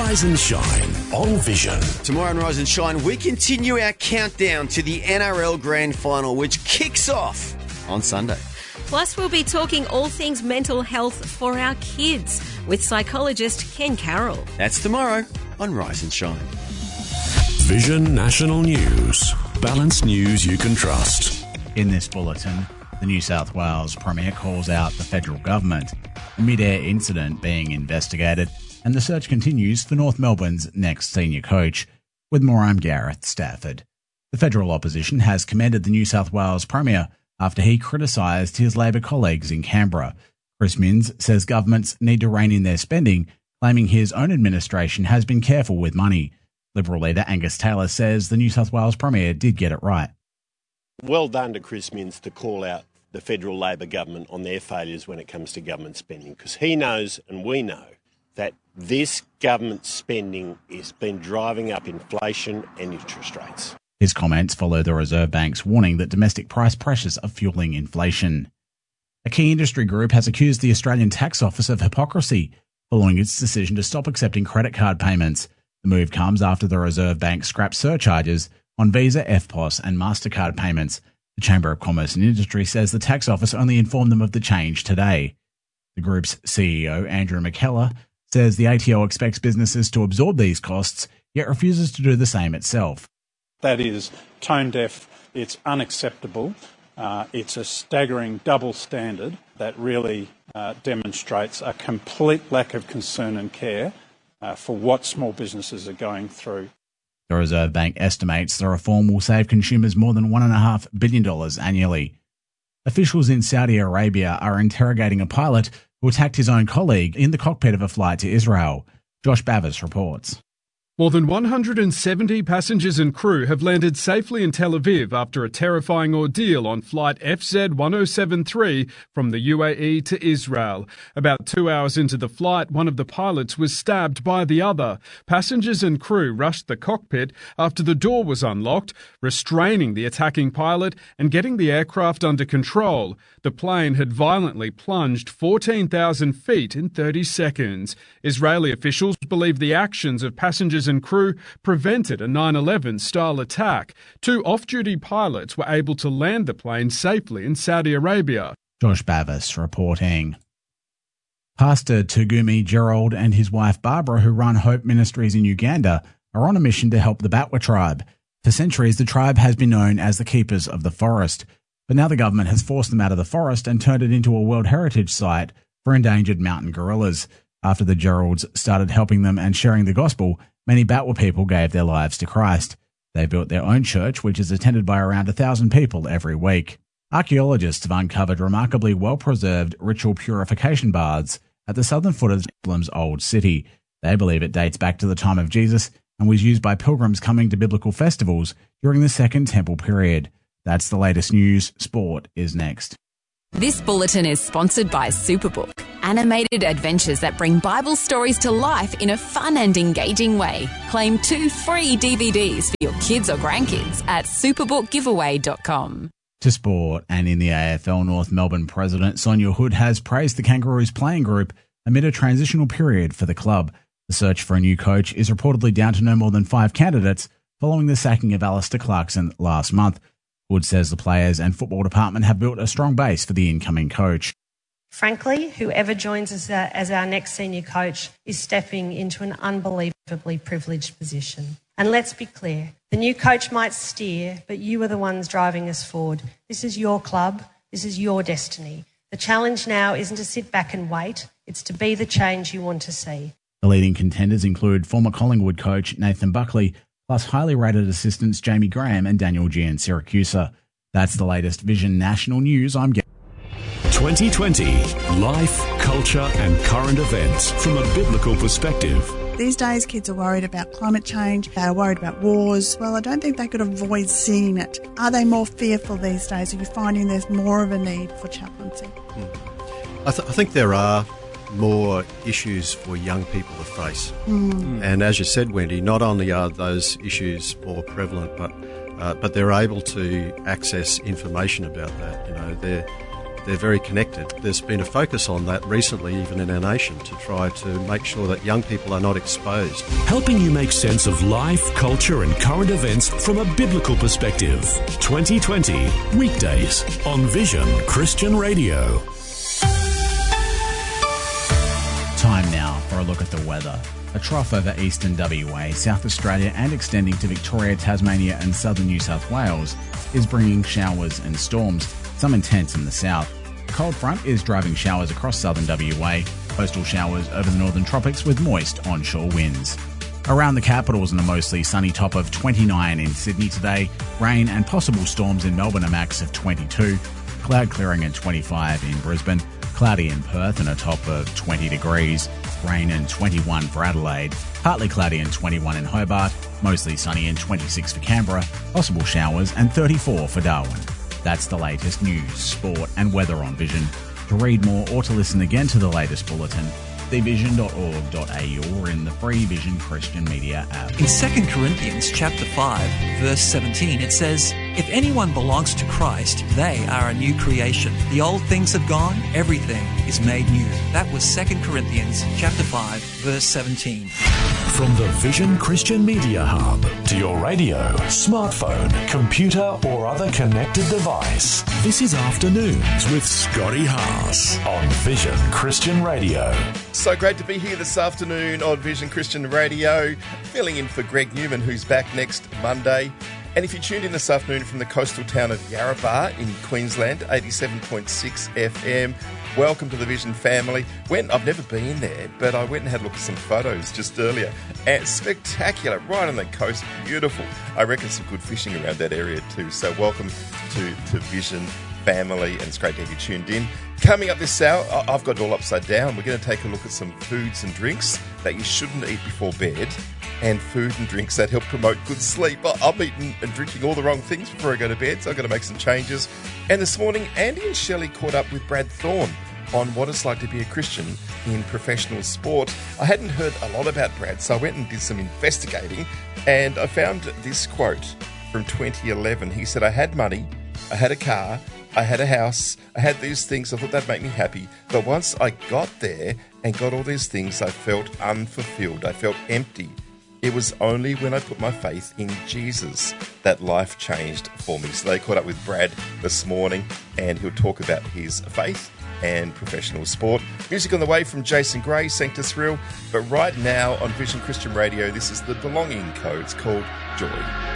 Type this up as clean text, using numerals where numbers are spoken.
Rise and Shine on Vision. Tomorrow on Rise and Shine, we continue our countdown to the NRL Grand Final, which kicks off on Sunday. Plus, we'll be talking all things mental health for our kids with psychologist Ken Carroll. That's tomorrow on Rise and Shine. Vision National News. Balanced news you can trust. In this bulletin, the New South Wales Premier calls out the federal government. A mid-air incident being investigated, and the search continues for North Melbourne's next senior coach. With more, I'm Gareth Stafford. The federal opposition has commended the New South Wales Premier after he criticised his Labor colleagues in Canberra. Chris Minns says governments need to rein in their spending, claiming his own administration has been careful with money. Liberal leader Angus Taylor says the New South Wales Premier did get it right. Well done to Chris Minns to call out the federal Labor government on their failures when it comes to government spending, because he knows and we know that this government spending has been driving up inflation and interest rates. His comments follow the Reserve Bank's warning that domestic price pressures are fueling inflation. A key industry group has accused the Australian Tax Office of hypocrisy following its decision to stop accepting credit card payments. The move comes after the Reserve Bank scrapped surcharges on Visa, EFTPOS and MasterCard payments. The Chamber of Commerce and Industry says the Tax Office only informed them of the change today. The group's CEO, Andrew McKellar, says the ATO expects businesses to absorb these costs, yet refuses to do the same itself. That is tone deaf, it's unacceptable, it's a staggering double standard that really demonstrates a complete lack of concern and care for what small businesses are going through. The Reserve Bank estimates the reform will save consumers more than $1.5 billion annually. Officials in Saudi Arabia are interrogating a pilot who attacked his own colleague in the cockpit of a flight to Israel. Josh Bavis reports. More than 170 passengers and crew have landed safely in Tel Aviv after a terrifying ordeal on flight FZ1073 from the UAE to Israel. About 2 hours into the flight, one of the pilots was stabbed by the other. Passengers and crew rushed the cockpit after the door was unlocked, restraining the attacking pilot and getting the aircraft under control. The plane had violently plunged 14,000 feet in 30 seconds. Israeli officials believe the actions of passengers and crew prevented a 9/11 style attack. 2 off-duty pilots were able to land the plane safely in Saudi Arabia. Josh Bavis reporting. Pastor Tugumi Gerald and his wife Barbara, who run Hope Ministries in Uganda, are on a mission to help the Batwa tribe. For centuries, the tribe has been known as the keepers of the forest, but now the government has forced them out of the forest and turned it into a World Heritage Site for endangered mountain gorillas. After the Geralds started helping them and sharing the gospel, many Batwa people gave their lives to Christ. They built their own church, which is attended by around 1,000 people every week. Archaeologists have uncovered remarkably well-preserved ritual purification baths at the southern foot of Jerusalem's old city. They believe it dates back to the time of Jesus and was used by pilgrims coming to biblical festivals during the Second Temple period. That's the latest news. Sport is next. This bulletin is sponsored by Superbook, animated adventures that bring Bible stories to life in a fun and engaging way. Claim 2 free DVDs for your kids or grandkids at superbookgiveaway.com. To sport, and in the AFL, North Melbourne President Sonia Hood has praised the Kangaroos playing group amid a transitional period for the club. The search for a new coach is reportedly down to no more than 5 candidates following the sacking of Alistair Clarkson last month. Hood says the players and football department have built a strong base for the incoming coach. Frankly, whoever joins us as our next senior coach is stepping into an unbelievably privileged position. And let's be clear, the new coach might steer, but you are the ones driving us forward. This is your club. This is your destiny. The challenge now isn't to sit back and wait. It's to be the change you want to see. The leading contenders include former Collingwood coach Nathan Buckley, plus highly rated assistants Jamie Graham and Daniel Giansiracusa. That's the latest Vision National News. I'm 2020 Life, Culture and Current Events from a biblical perspective. These days, kids are worried about climate change. They're worried about wars. Well, I don't think they could avoid seeing it. Are they more fearful these days? Are you finding there's more of a need for chaplaincy? I think there are more issues for young people to face. And as you said, Wendy, not only are those issues more prevalent, but they're able to access information about that. You know, they're very connected. There's been a focus on that recently, even in our nation, to try to make sure that young people are not exposed. Helping you make sense of life, culture and current events from a biblical perspective. 2020, weekdays on Vision Christian Radio. Time now for a look at the weather. A trough over eastern WA, South Australia and extending to Victoria, Tasmania and southern New South Wales is bringing showers and storms, some intense in the south. A cold front is driving showers across southern WA, coastal showers over the northern tropics with moist onshore winds. Around the capitals and a mostly sunny top of 29 in Sydney today, rain and possible storms in Melbourne a max of 22, cloud clearing at 25 in Brisbane, cloudy in Perth and a top of 20 degrees, rain and 21 for Adelaide, partly cloudy and 21 in Hobart, mostly sunny and 26 for Canberra, possible showers and 34 for Darwin. That's the latest news, sport and weather on Vision. To read more or to listen again to the latest bulletin, thevision.org.au or in the free Vision Christian Media app. In 2 Corinthians chapter 5, verse 17, it says, "If anyone belongs to Christ, they are a new creation. The old things have gone, everything is made new." That was 2 Corinthians chapter 5, verse 17. From the Vision Christian Media Hub to your radio, smartphone, computer or other connected device, this is Afternoons with Scotty Haas on Vision Christian Radio. So great to be here this afternoon on Vision Christian Radio, filling in for Greg Newman, who's back next Monday. And if you tuned in this afternoon from the coastal town of Yarrabah in Queensland, 87.6 FM, welcome to the Vision family. I've never been there, but I went and had a look at some photos just earlier. And spectacular, right on the coast, beautiful. I reckon some good fishing around that area too. So welcome to Vision family, and it's great to have you tuned in. Coming up this hour, I've got it all upside down. We're going to take a look at some foods and drinks that you shouldn't eat before bed, and food and drinks that help promote good sleep. I'm eating and drinking all the wrong things before I go to bed, so I've got to make some changes. And this morning, Andy and Shelley caught up with Brad Thorne on what it's like to be a Christian in professional sport. I hadn't heard a lot about Brad, so I went and did some investigating, and I found this quote from 2011. He said, "I had money, I had a car, I had a house, I had these things, I thought that'd make me happy. But once I got there and got all these things, I felt unfulfilled. I felt empty. It was only when I put my faith in Jesus that life changed for me." So they caught up with Brad this morning, and he'll talk about his faith and professional sport. Music on the way from Jason Gray, Sanctus Real. But right now on Vision Christian Radio, this is the Belonging Code. It's called Joy.